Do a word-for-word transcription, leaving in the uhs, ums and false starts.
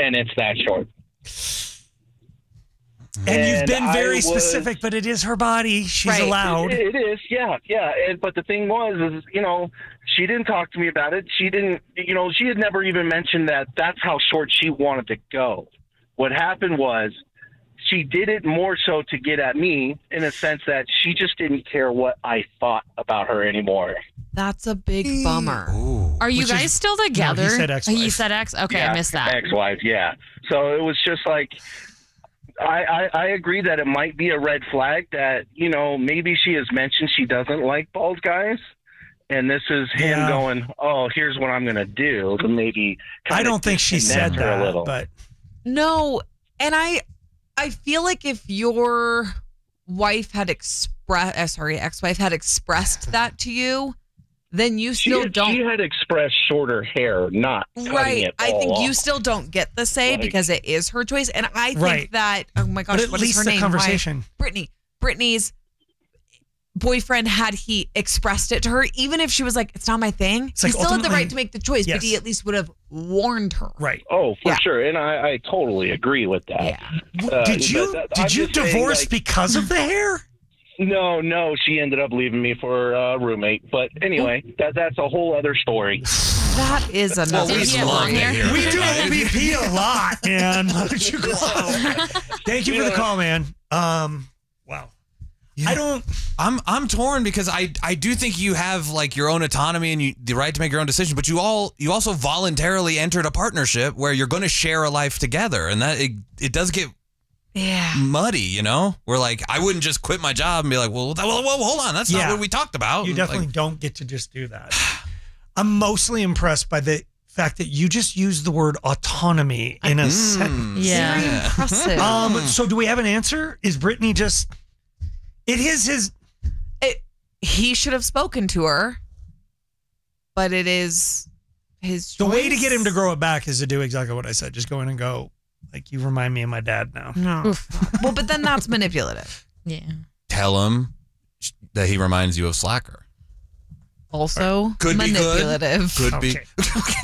and it's that short. And, and you've been very was, specific, but it is her body. She's right. allowed. It, it is, yeah, yeah. And, but the thing was, is, you know, she didn't talk to me about it. She didn't, you know, she had never even mentioned that that's how short she wanted to go. What happened was she did it more so to get at me in a sense that she just didn't care what I thought about her anymore. That's a big bummer. Ooh. Are you Which guys is- still together? No, he said ex-wife. He said ex? Okay, Yeah, I missed that. Ex-wife, yeah. So it was just like, I, I, I agree that it might be a red flag that, you know, maybe she has mentioned she doesn't like bald guys. And this is him Yeah. going, oh, here's what I'm going to do to maybe kind I of don't think she said disconnect her that, a little. but No, and I I feel like if your wife had expressed, uh, sorry, ex-wife had expressed that to you, then you She still had, don't. she had expressed shorter hair, not cutting Right. it I all think you off. still don't get the say Like- because it is her choice. And I think Right. that, oh my gosh, but at what is least her the name? conversation. Why? Brittany. Brittany's boyfriend, had he expressed it to her, even if she was like, it's not my thing, It's he like still had the ultimately- right to make the choice, Yes. but he at least would have warned her. Right. Oh, for Yeah. sure. And I, I totally agree with that. Yeah. Uh, did you but that- did I'm you just saying, divorce like, because of the hair? No, no, she ended up leaving me for a roommate. But anyway, that that's a whole other story. That is another Did he have love long to hair? hear We it. do O B P a lot, man. Why don't you call? Thank you for the call, man. Um, wow. Yeah. I don't. I'm I'm torn because I I do think you have like your own autonomy and you the right to make your own decisions, but you all you also voluntarily entered a partnership where you're going to share a life together, and that it, it does get Yeah. muddy, you know. We're like, I wouldn't just quit my job and be like, well, well, well hold on, that's Yeah. not what we talked about. You And, definitely like, don't get to just do that. I'm mostly impressed by the fact that you just used the word autonomy in a sentence. Yeah. Very impressive. Um. So do we have an answer? Is Brittany just? It is his. It, he should have spoken to her, but it is his The choice. way to get him to grow it back is to do exactly what I said. Just go in and go. Like, you remind me of my dad now. No. Well, but then that's manipulative. Yeah. tell him that he reminds you of Slacker. Also Could be good. manipulative. Could be. Okay.